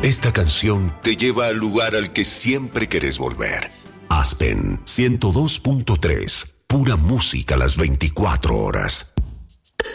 Esta canción te lleva al lugar al que siempre querés volver. Aspen 102.3, pura música las 24 horas.